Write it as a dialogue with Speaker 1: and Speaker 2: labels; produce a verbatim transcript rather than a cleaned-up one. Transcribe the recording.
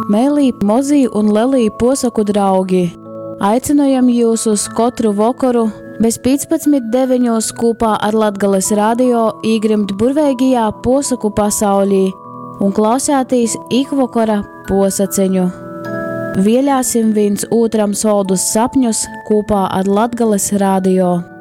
Speaker 1: mēlī, mozī un lelī posaku draugi. Aicinojam jūs uz katru vakaru bez piecpadsmit deviņos kopā ar Latgales radio īgrimt burveigajā posaku pasaulī un klausētīs ikvakara posaceņu. Vielāsim viens otram soldus sapņus kopā ar Latgales radio.